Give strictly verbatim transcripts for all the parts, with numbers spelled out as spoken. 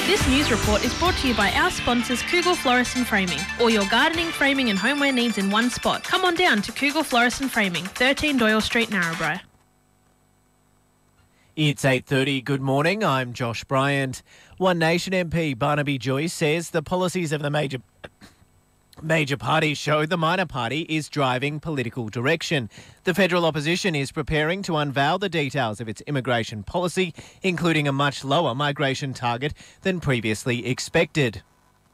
This news report is brought to you by our sponsors Kugel Florist and Framing. All your gardening, framing and homeware needs in one spot. Come on down to Kugel Florist and Framing, thirteen Doyle Street, Narrabri. It's eight thirty. Good morning. I'm Josh Bryant. One Nation M P Barnaby Joyce says the policies of the major major parties show the minor party is driving political direction. The federal opposition is preparing to unveil the details of its immigration policy, including a much lower migration target than previously expected.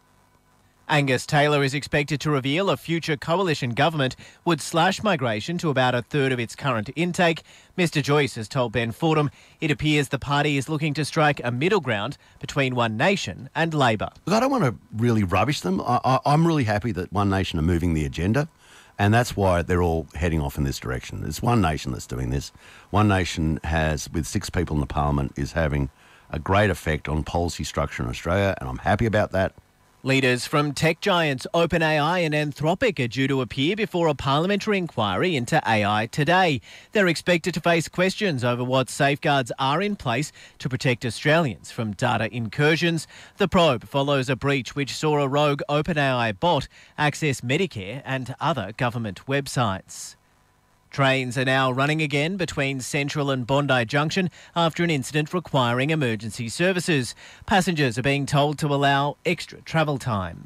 Angus Taylor is expected to reveal a future coalition government would slash migration to about a third of its current intake. Mister Joyce has told Ben Fordham it appears the party is looking to strike a middle ground between One Nation and Labor. Look, I don't want to really rubbish them. I, I, I'm really happy that One Nation are moving the agenda, and that's why they're all heading off in this direction. It's One Nation that's doing this. One Nation has, with six people in the parliament, is having a great effect on policy structure in Australia, and I'm happy about that. Leaders from tech giants OpenAI and Anthropic are due to appear before a parliamentary inquiry into A I today. They're expected to face questions over what safeguards are in place to protect Australians from data incursions. The probe follows a breach which saw a rogue OpenAI bot access Medicare and other government websites. Trains are now running again between Central and Bondi Junction after an incident requiring emergency services. Passengers are being told to allow extra travel time.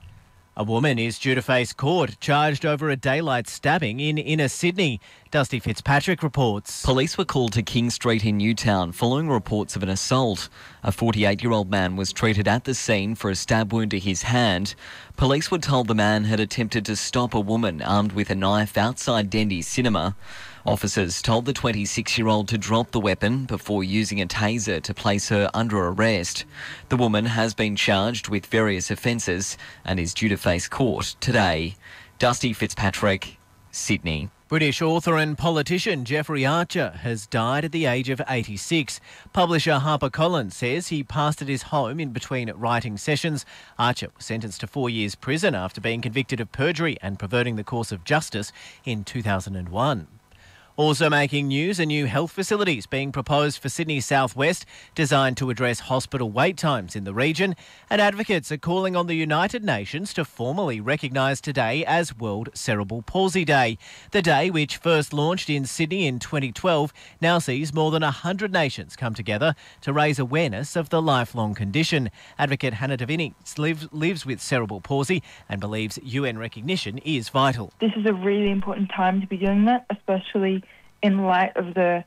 A woman is due to face court charged over a daylight stabbing in inner Sydney. Dusty Fitzpatrick reports. Police were called to King Street in Newtown following reports of an assault. A forty-eight-year-old man was treated at the scene for a stab wound to his hand. Police were told the man had attempted to stop a woman armed with a knife outside Dendy's Cinema. Officers told the twenty-six-year-old to drop the weapon before using a taser to place her under arrest. The woman has been charged with various offences and is due to face court today. Dusty Fitzpatrick, Sydney. British author and politician Jeffrey Archer has died at the age of eighty-six. Publisher HarperCollins says he passed at his home in between writing sessions. Archer was sentenced to four years prison after being convicted of perjury and perverting the course of justice in two thousand one. Also making news, a new health facility is being proposed for Sydney South West, designed to address hospital wait times in the region, and advocates are calling on the United Nations to formally recognise today as World Cerebral Palsy Day. The day, which first launched in Sydney in twenty twelve, now sees more than one hundred nations come together to raise awareness of the lifelong condition. Advocate Hannah Davini lives, lives with cerebral palsy and believes U N recognition is vital. This is a really important time to be doing that, especially in light of the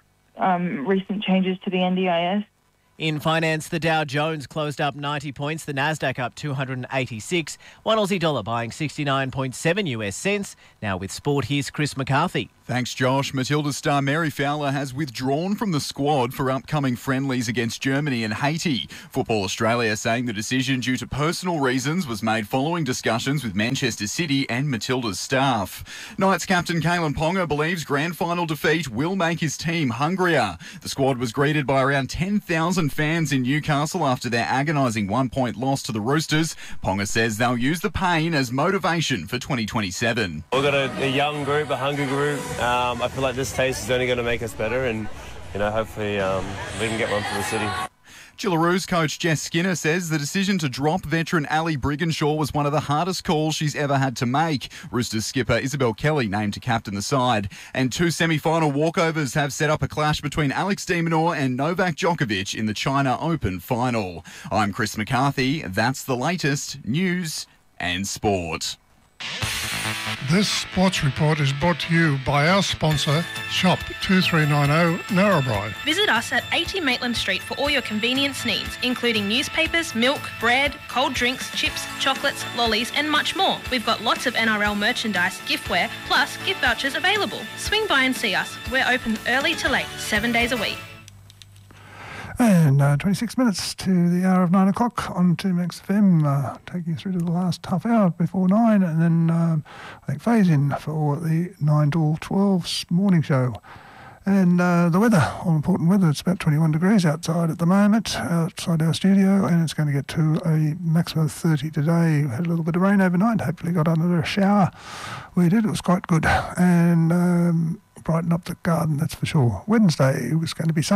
um, recent changes to the N D I S. In finance, the Dow Jones closed up ninety points, the Nasdaq up two hundred eighty-six, one Aussie dollar buying sixty-nine point seven U S cents. Now with sport, here's Chris McCarthy. Thanks, Josh. Matilda star Mary Fowler has withdrawn from the squad for upcoming friendlies against Germany and Haiti. Football Australia saying the decision due to personal reasons was made following discussions with Manchester City and Matilda's staff. Knights captain Kalen Ponga believes grand final defeat will make his team hungrier. The squad was greeted by around ten thousand fans in Newcastle after their agonising one-point loss to the Roosters. Ponga says they'll use the pain as motivation for twenty twenty-seven. We've got a, a young group, a hungry group. Um, I feel like this taste is only going to make us better, and you know, hopefully um, we can get one for the city. Gillaroos coach Jess Skinner says the decision to drop veteran Ali Brigginshaw was one of the hardest calls she's ever had to make. Roosters skipper Isabel Kelly named to captain the side. And two semi-final walkovers have set up a clash between Alex de Minaur and Novak Djokovic in the China Open final. I'm Chris McCarthy. That's the latest news and sport. This sports report is brought to you by our sponsor, Shop two three nine zero Narrabri. Visit us at eighty Maitland Street for all your convenience needs, including newspapers, milk, bread, cold drinks, chips, chocolates, lollies and much more. We've got lots of N R L merchandise, giftware, plus gift vouchers available. Swing by and see us. We're open early to late, seven days a week. And uh, twenty-six minutes to the hour of nine o'clock on two Max F M, uh, taking you through to the last half hour before nine, and then um, I think phase in for the nine till twelve morning show. And uh, the weather, all important weather, it's about twenty-one degrees outside at the moment, outside our studio, and it's going to get to a maximum of thirty today. We had a little bit of rain overnight, hopefully got under a shower. We did, it was quite good. And um, brighten up the garden, that's for sure. Wednesday, it was going to be sunny.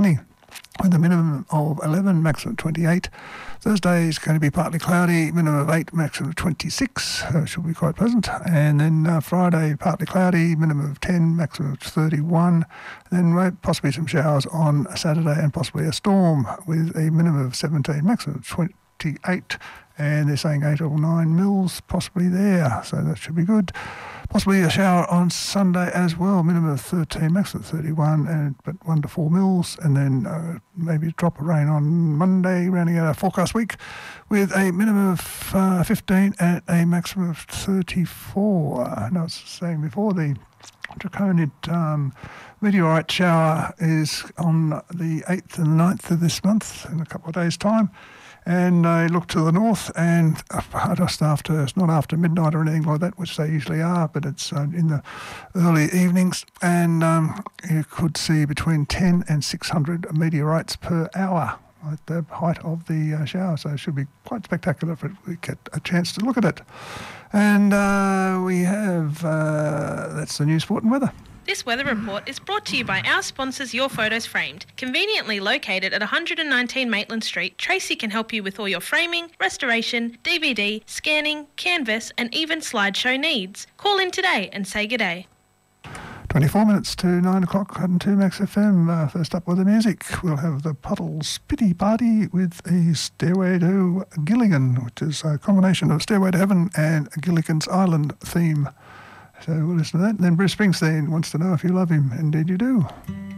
with a minimum of eleven, maximum twenty-eight. Thursday is going to be partly cloudy, minimum of eight, maximum of twenty-six. So it should be quite pleasant. And then uh, Friday, partly cloudy, minimum of ten, maximum of thirty-one. Then uh, possibly some showers on Saturday and possibly a storm with a minimum of seventeen, maximum of twenty-eight. And they're saying eight or nine mils possibly there. So that should be good. Possibly a shower on Sunday as well, minimum of thirteen, maximum of thirty-one, and but one to four mils, and then uh, maybe a drop of rain on Monday, rounding out our forecast week, with a minimum of uh, fifteen and a maximum of thirty-four. And I was saying before, the Draconid um, meteorite shower is on the eighth and the ninth of this month, in a couple of days' time. And I look to the north, and just after, it's not after midnight or anything like that, which they usually are, but it's uh, in the early evenings, and um, you could see between ten and six hundred meteorites per hour at the height of the uh, shower. So it should be quite spectacular if we get a chance to look at it. And uh, we have, uh, that's the news, sport and weather. This weather report is brought to you by our sponsors, Your Photos Framed. Conveniently located at one hundred nineteen Maitland Street, Tracy can help you with all your framing, restoration, D V D, scanning, canvas and even slideshow needs. Call in today and say good day. twenty-four minutes to nine o'clock on two Max F M. Uh, first up with the music, we'll have the Puddles Pity Party with a Stairway to Gilligan, which is a combination of Stairway to Heaven and Gilligan's Island theme. So we'll listen to that. And then Bruce Springsteen wants to know if you love him. Indeed you do.